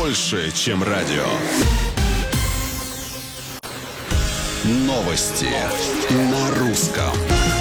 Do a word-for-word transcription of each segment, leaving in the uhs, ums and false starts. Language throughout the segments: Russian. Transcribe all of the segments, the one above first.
больше, чем радио. Новости на русском.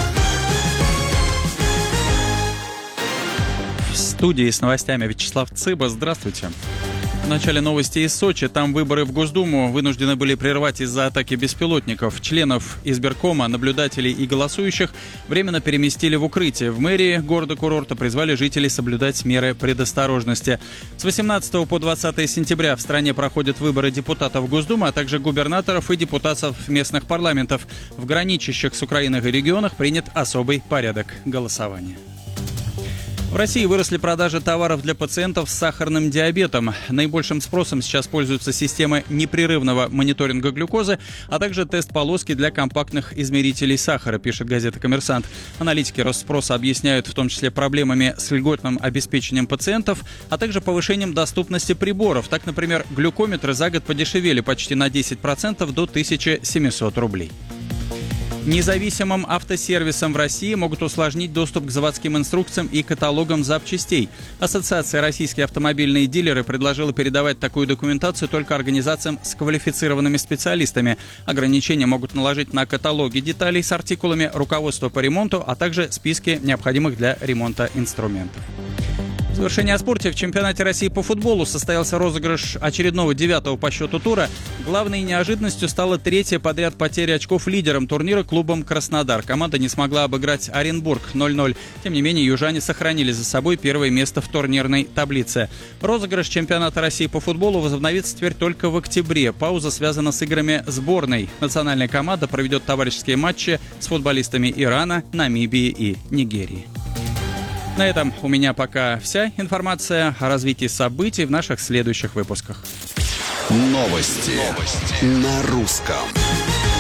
В студии с новостями Вячеслав Цыба. Здравствуйте. В начале новости из Сочи. Там выборы в Госдуму вынуждены были прервать из-за атаки беспилотников. Членов избиркома, наблюдателей и голосующих временно переместили в укрытие. В мэрии города-курорта призвали жителей соблюдать меры предосторожности. С восемнадцатого по двадцатое сентября в стране проходят выборы депутатов Госдумы, а также губернаторов и депутатов местных парламентов. В граничащих с Украиной регионах принят особый порядок голосования. В России выросли продажи товаров для пациентов с сахарным диабетом. Наибольшим спросом сейчас пользуются системы непрерывного мониторинга глюкозы, а также тест-полоски для компактных измерителей сахара, пишет газета «Коммерсант». Аналитики Росспроса объясняют в том числе проблемами с льготным обеспечением пациентов, а также повышением доступности приборов. Так, например, глюкометры за год подешевели почти на десять процентов до тысяча семьсот рублей. Независимым автосервисам в России могут усложнить доступ к заводским инструкциям и каталогам запчастей. Ассоциация «Российские автомобильные дилеры» предложила передавать такую документацию только организациям с квалифицированными специалистами. Ограничения могут наложить на каталоги деталей с артикулами, руководство по ремонту, а также списки необходимых для ремонта инструментов. В завершение о спорте. В чемпионате России по футболу состоялся розыгрыш очередного девятого по счету тура. Главной неожиданностью стала третья подряд потеря очков лидером турнира клубом «Краснодар». Команда не смогла обыграть Оренбург ноль ноль. Тем не менее, южане сохранили за собой первое место в турнирной таблице. Розыгрыш чемпионата России по футболу возобновится теперь только в октябре. Пауза связана с играми сборной. Национальная команда проведет товарищеские матчи с футболистами Ирана, Намибии и Нигерии. На этом у меня пока вся информация о развитии событий в наших следующих выпусках. Новости, Новости. На русском.